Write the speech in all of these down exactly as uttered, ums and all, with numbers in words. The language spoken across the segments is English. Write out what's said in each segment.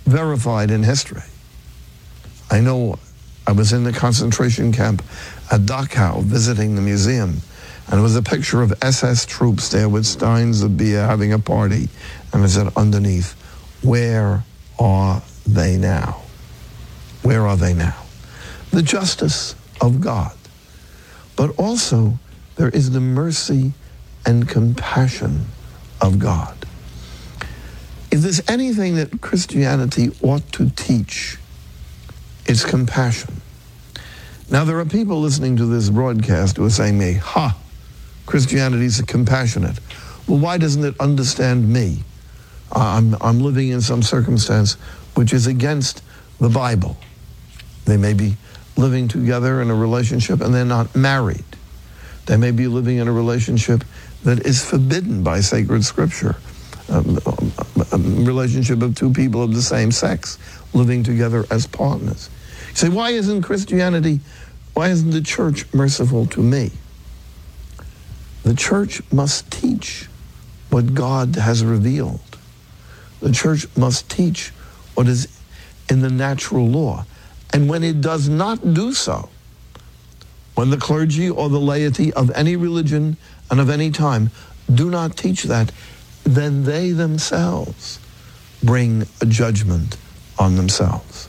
verified in history. I know I was in the concentration camp at Dachau visiting the museum, and there was a picture of S S troops there with steins of beer having a party, and it said underneath, "Where are they now? Where are they now?" The justice of God. But also, there is the mercy and compassion of God. If there's anything that Christianity ought to teach, it's compassion. Now, there are people listening to this broadcast who are saying to me, ha, Christianity is compassionate. Well, why doesn't it understand me? I'm, I'm living in some circumstance which is against the Bible. They may be living together in a relationship and they're not married. They may be living in a relationship that is forbidden by sacred scripture. Um, a relationship of two people of the same sex living together as partners. You say, why isn't Christianity, why isn't the church merciful to me? The church must teach what God has revealed. The church must teach what is in the natural law. And when it does not do so, when the clergy or the laity of any religion and of any time do not teach that, then they themselves bring a judgment on themselves.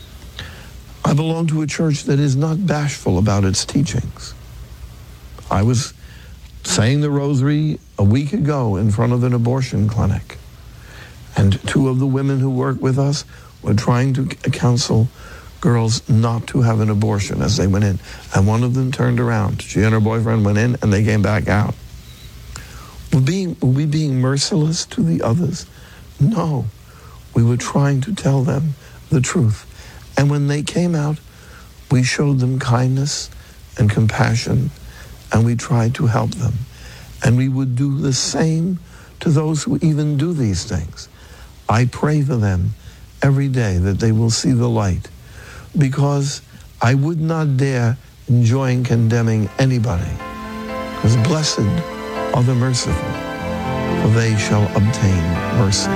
I belong to a church that is not bashful about its teachings. I was saying the rosary a week ago in front of an abortion clinic, and two of the women who work with us were trying to counsel girls not to have an abortion as they went in, and one of them turned around. She and her boyfriend went in and they came back out. Were, being, were we being merciless to the others? No. We were trying to tell them the truth. And when they came out, we showed them kindness and compassion, and we tried to help them. And we would do the same to those who even do these things. I pray for them every day that they will see the light, because I would not dare join condemning anybody, because blessed are the merciful, for they shall obtain mercy.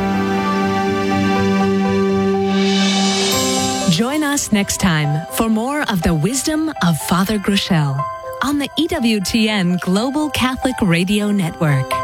Join us next time for more of the wisdom of Father Groeschel on the E W T N Global Catholic Radio Network.